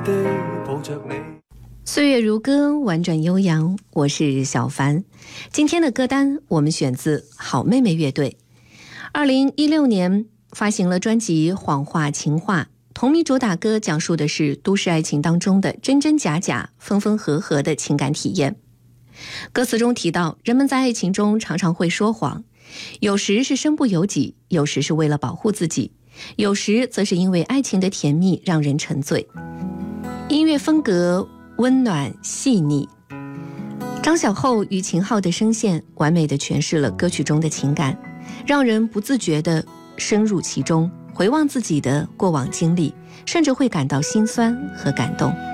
岁月如歌，婉转悠扬，我是小凡。今天的歌单我们选自好妹妹乐队。2016年发行了专辑《谎话情话》，同名主打歌讲述的是都市爱情当中的真真假假、分分合合的情感体验。歌词中提到，人们在爱情中常常会说谎，有时是身不由己，有时是为了保护自己，有时则是因为爱情的甜蜜让人沉醉。音乐风格温暖细腻，张小厚与秦昊的声线完美地诠释了歌曲中的情感，让人不自觉地深入其中，回望自己的过往经历，甚至会感到心酸和感动。